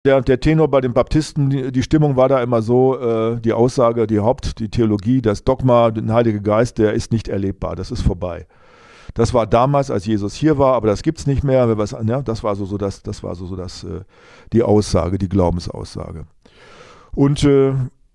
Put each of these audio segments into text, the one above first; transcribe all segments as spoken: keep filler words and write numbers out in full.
Der, der Tenor bei den Baptisten, die, die Stimmung war da immer so, äh, die Aussage, die Haupt, die Theologie, das Dogma, der Heilige Geist, der ist nicht erlebbar, das ist vorbei. Das war damals, als Jesus hier war, aber das gibt es nicht mehr. Was, ja, das war so, so das, das war so, so das, äh, die Aussage, die Glaubensaussage. Und äh,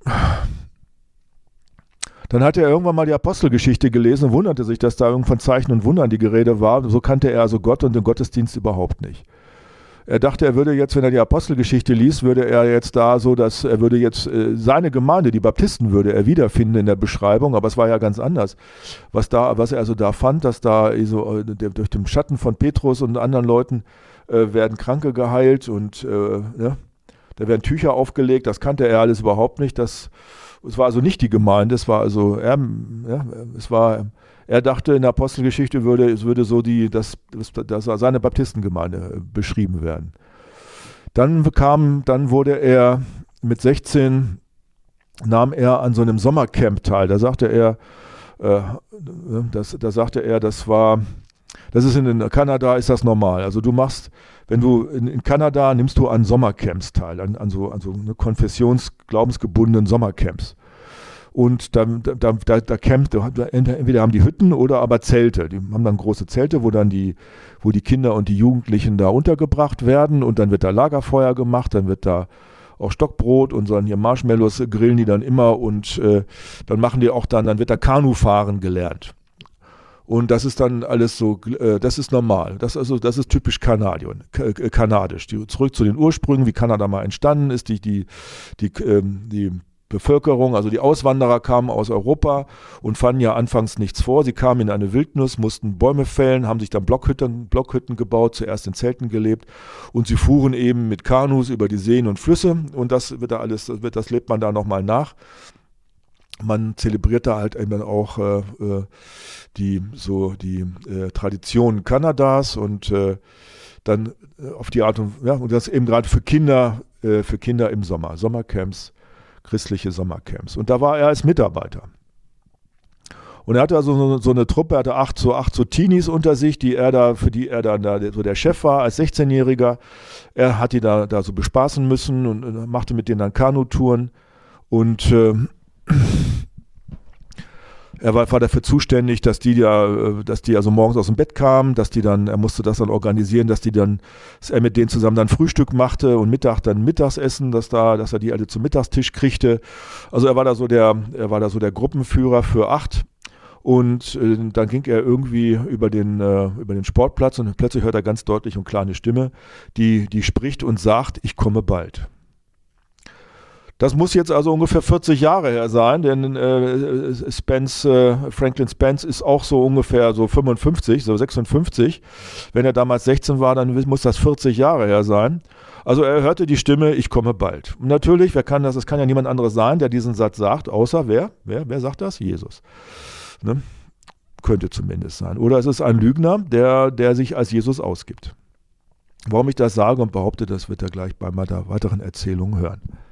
dann hat er irgendwann mal die Apostelgeschichte gelesen und wunderte sich, dass da irgendwann Zeichen und Wundern die Gerede war. So kannte er also Gott und den Gottesdienst überhaupt nicht. Er dachte, er würde jetzt, wenn er die Apostelgeschichte liest, würde er jetzt da so, dass er würde jetzt äh, seine Gemeinde, die Baptisten, würde er wiederfinden in der Beschreibung, aber es war ja ganz anders. Was da, was er also da fand, dass da so, äh, der, durch den Schatten von Petrus und anderen Leuten äh, werden Kranke geheilt und äh, ne, da werden Tücher aufgelegt, das kannte er alles überhaupt nicht. Das, es war also nicht die Gemeinde, es war also, er, ja, es war... Er dachte, in der Apostelgeschichte würde, es würde so die, das, das, das seine Baptistengemeinde beschrieben werden. Dann bekam, dann wurde er mit sechzehn, nahm er an so einem Sommercamp teil. Da sagte er, äh, das, da sagte er, das war, das ist in, in Kanada ist das normal. Also du machst, wenn du in, in Kanada nimmst du an Sommercamps teil, an, an so, an so eine konfessions-glaubensgebundenen Sommercamps. Und da, da, da, da campt, entweder haben die Hütten oder aber Zelte. Die haben dann große Zelte, wo dann die, wo die Kinder und die Jugendlichen da untergebracht werden und dann wird da Lagerfeuer gemacht, dann wird da auch Stockbrot und so dann hier Marshmallows grillen die dann immer und äh, dann machen die auch dann, dann wird da Kanufahren gelernt. Und das ist dann alles so, äh, das ist normal. Das, also, das ist typisch Kanadion, äh, kanadisch. Die, zurück zu den Ursprüngen, wie Kanada mal entstanden ist, die, die, die, ähm, die Bevölkerung, also die Auswanderer kamen aus Europa und fanden ja anfangs nichts vor. Sie kamen in eine Wildnis, mussten Bäume fällen, haben sich dann Blockhütten, Blockhütten gebaut, zuerst in Zelten gelebt und sie fuhren eben mit Kanus über die Seen und Flüsse und das wird da alles, das, wird, das lebt man da nochmal nach. Man zelebriert da halt eben auch äh, die, so die äh, Traditionen Kanadas und äh, dann äh, auf die Art und, ja, und das eben gerade für Kinder, äh, für Kinder im Sommer, Sommercamps, christliche Sommercamps. Und da war er als Mitarbeiter. Und er hatte also so, so eine Truppe, er hatte acht so, acht so Teenies unter sich, die er da, für die er dann da so der Chef war als sechzehnjähriger. Er hat die da, da so bespaßen müssen und, und machte mit denen dann Kanutouren. Und äh, er war, war dafür zuständig, dass die ja, dass die also morgens aus dem Bett kamen, dass die dann, er musste das dann organisieren, dass die dann, dass er mit denen zusammen dann Frühstück machte und Mittag dann Mittagsessen, dass da, dass er die alle zum Mittagstisch kriegte. Also er war da so der, er war da so der Gruppenführer für acht. Und äh, dann ging er irgendwie über den, äh, über den Sportplatz und plötzlich hört er ganz deutlich und klar eine Stimme, die, die spricht und sagt, ich komme bald. Das muss jetzt also ungefähr vierzig Jahre her sein, denn äh, Spence, äh, Franklin Spence ist auch so ungefähr so fünfundfünfzig, so sechsundfünfzig. Wenn er damals sechzehn war, dann muss das vierzig Jahre her sein. Also er hörte die Stimme, ich komme bald. Und natürlich, wer kann das? Es kann ja niemand anderes sein, der diesen Satz sagt, außer wer? Wer, wer sagt das? Jesus. Ne? Könnte zumindest sein. Oder es ist ein Lügner, der, der sich als Jesus ausgibt. Warum ich das sage und behaupte, das wird er gleich bei meiner weiteren Erzählung hören.